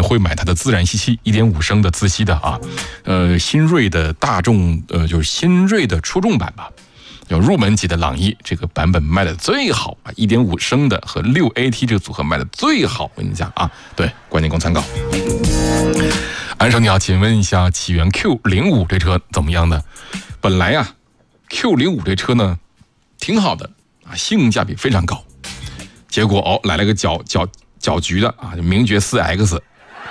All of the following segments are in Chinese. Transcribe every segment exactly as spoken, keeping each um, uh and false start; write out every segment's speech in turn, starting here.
会买它的自然吸气 一点五 升的自吸的啊，呃，新锐的大众呃就是新锐的出众版吧。有入门级的朗逸这个版本卖的最好啊 ，一点五 升的和 六 A T 这个组合卖的最好，我跟你讲啊，对，观点供参考。安生你好，请问一下启源 Q 零五 这车怎么样呢？本来啊 Q 零五 这车呢挺好的啊，性价比非常高，结果哦来了个搅搅搅局的啊，名爵 四 X，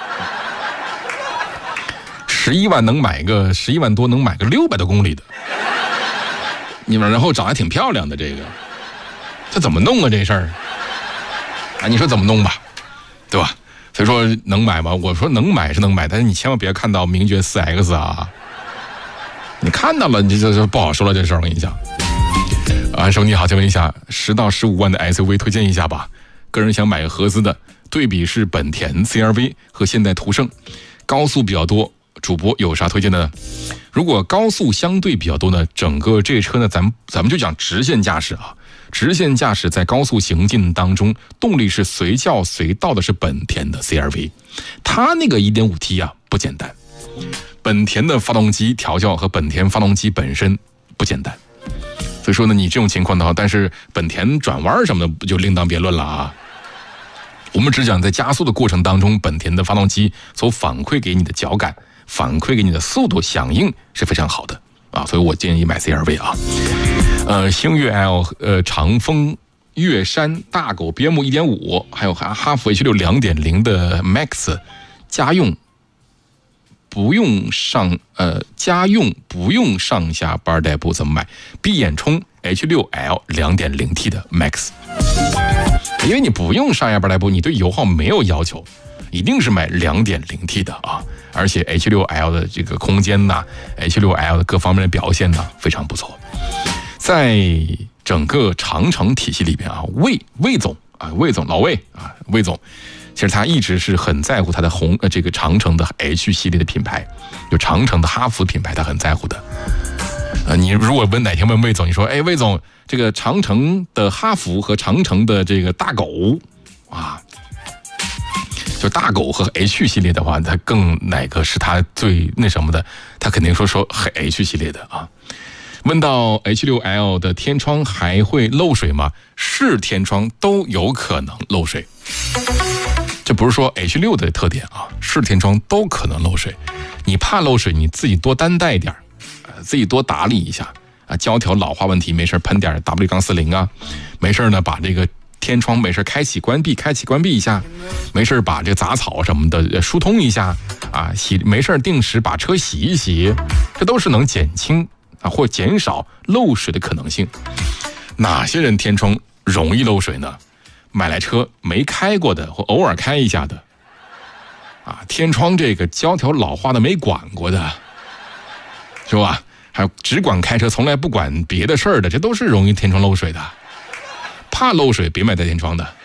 十一万能买个十一万多能买个六百多公里的。你们然后长得挺漂亮的这个，这怎么弄啊这事儿？啊，你说怎么弄吧，对吧？所以说能买吗？我说能买是能买，但是你千万别看到名爵 四 X 啊，你看到了你这就不好说了这事儿。我跟你讲，安生你好，请问一下，十到十五万的 S U V 推荐一下吧。个人想买个合资的，对比是本田 C R V 和现代途胜，高速比较多。主播有啥推荐的呢？如果高速相对比较多呢，整个这车呢，咱们咱们就讲直线驾驶啊。直线驾驶在高速行进当中，动力是随叫随到的，是本田的 C R V， 它那个 一点五 T 啊不简单。本田的发动机调教和本田发动机本身不简单，所以说呢，你这种情况的话，但是本田转弯什么的不就另当别论了啊。我们只讲在加速的过程当中，本田的发动机所反馈给你的脚感。反馈给你的速度响应是非常好的啊，所以我建议买 C R V 啊。呃，星越 L、呃长风、岳山、大狗、边牧 一点五， 还有哈弗 H 六 两点零 的 Max， 家用不用上呃家用不用上下班代步怎么买？闭眼充 H 六 L 两点零 T 的 Max， 因为你不用上下班代步，你对油耗没有要求。一定是买 两点零 T 的啊，而且 H 六 L 的这个空间呐 ，H 六 L 的各方面的表现呢非常不错。在整个长城体系里边啊，魏魏总啊，魏总老魏啊，魏总，其实他一直是很在乎他的红呃这个长城的 H 系列的品牌，就长城的哈弗品牌，他很在乎的。呃，你如果问哪天问魏总，你说，哎，魏总，这个长城的哈弗和长城的这个大狗啊。就大狗和 H 系列的话，它更哪个是它最那什么的？他肯定说说 H 系列的啊。问到 H 六 L 的天窗还会漏水吗？是天窗都有可能漏水，这不是说 H 六 的特点啊，是天窗都可能漏水。你怕漏水，你自己多担待一点，呃，自己多打理一下啊。胶条老化问题没事喷点 W 四零啊，没事呢把这个。天窗没事开启关闭开启关闭一下，没事把这杂草什么的疏通一下啊，洗没事定时把车洗一洗，这都是能减轻啊或减少漏水的可能性。哪些人天窗容易漏水呢？买来车没开过的或偶尔开一下的啊，天窗这个胶条老化的没管过的，是吧？还有只管开车从来不管别的事儿的，这都是容易天窗漏水的。怕漏水别买带天窗的。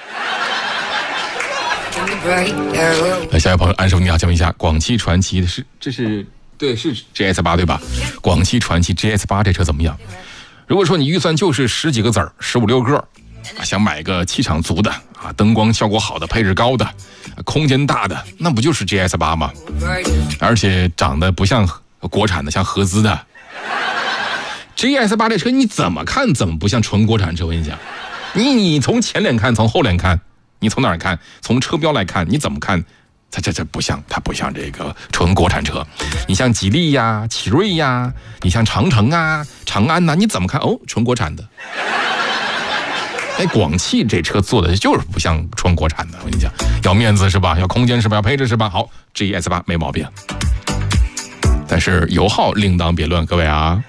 来，下一位朋友安生你好，请问一下，广汽传祺是这是对是 G S 八 对吧？广汽传祺 G S 八 这车怎么样？如果说你预算就是十几个子儿，十五六个，想买个气场足的啊，灯光效果好的，配置高的，空间大的，那不就是 G S 八 吗？而且长得不像国产的，像合资的。G S 八 这车你怎么看怎么不像纯国产车？我跟你讲。你你从前脸看，从后脸看，你从哪儿看？从车标来看，你怎么看？它这这不像，它不像这个纯国产车。你像吉利呀、奇瑞呀，你像长城啊、长安呐、啊，你怎么看？哦，纯国产的。哎，广汽这车做的就是不像纯国产的。我跟你讲，要面子是吧？要空间是吧？要配置是吧？好 ，G S 八 没毛病。但是油耗另当别论，各位啊。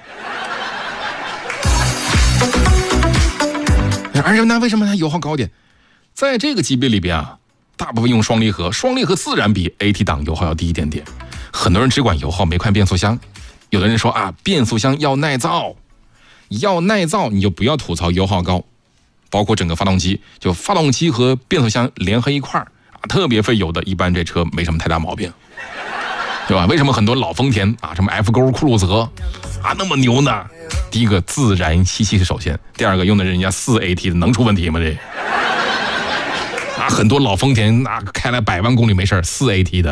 而且那为什么它油耗高点？在这个级别里边啊，大部分用双离合，双离合自然比 A T 档油耗要低一点点。很多人只管油耗，没看变速箱。有的人说啊，变速箱要耐造，要耐造你就不要吐槽油耗高。包括整个发动机，就发动机和变速箱联合一块儿啊，特别费油的，一般这车没什么太大毛病，对吧？为什么很多老丰田啊，什么 F 勾、酷路泽啊那么牛呢？第一个自然吸气是首先，第二个用的人家四 A T 的，能出问题吗？这啊，很多老丰田啊开了百万公里没事，四 A T 的。